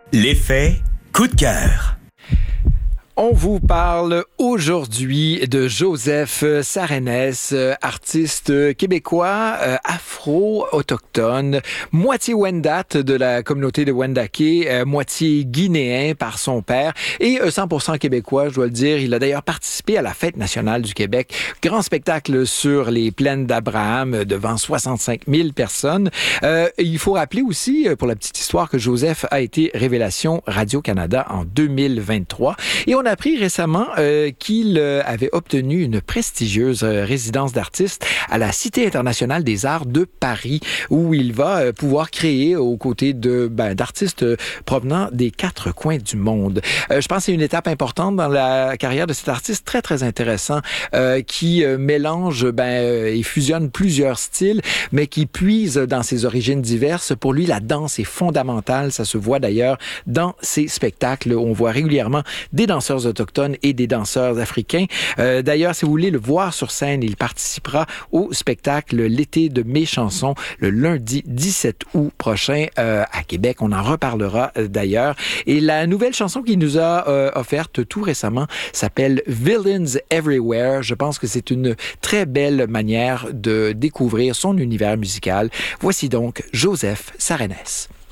L'effet coup de cœur. On vous parle aujourd'hui de Joseph Sarenès, artiste québécois, afro-autochtone, moitié Wendat de la communauté de Wendake, moitié guinéen par son père et 100% québécois, je dois le dire. Il a d'ailleurs participé à la Fête nationale du Québec, grand spectacle sur les plaines d'Abraham devant 65 000 personnes. Il faut rappeler aussi, pour la petite histoire, que Joseph a été Révélation Radio-Canada en 2023 et on a appris récemment qu'il avait obtenu une prestigieuse résidence d'artiste à la Cité internationale des arts de Paris, où il va pouvoir créer aux côtés d'artistes provenant des 4 coins du monde. Je pense que c'est une étape importante dans la carrière de cet artiste très, très intéressant qui mélange et fusionne plusieurs styles, mais qui puise dans ses origines diverses. Pour lui, la danse est fondamentale. Ça se voit d'ailleurs dans ses spectacles. On voit régulièrement des danseurs autochtones et des danseurs africains. D'ailleurs, si vous voulez le voir sur scène, il participera au spectacle L'été de mes chansons le lundi 17 août prochain à Québec. On en reparlera d'ailleurs. Et la nouvelle chanson qu'il nous a offerte tout récemment s'appelle Villains Everywhere. Je pense que c'est une très belle manière de découvrir son univers musical. Voici donc Joseph Sarenès.